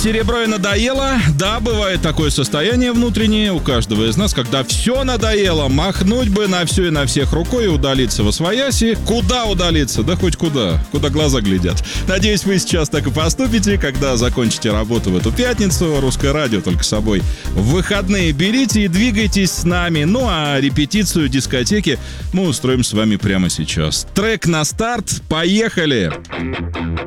серебро и надоело. Да, бывает такое состояние внутреннее у каждого из нас, когда все надоело. Махнуть бы на все и на всех рукой и удалиться восвояси. Куда удалиться? Да хоть куда. Куда глаза глядят. Надеюсь, вы сейчас так и поступите, когда закончите работу в эту пятницу. Русское радио только с собой в выходные берите и двигайтесь с нами. Ну а репетицию дискотеки мы устроим с вами прямо сейчас. Трек на старт. Поехали!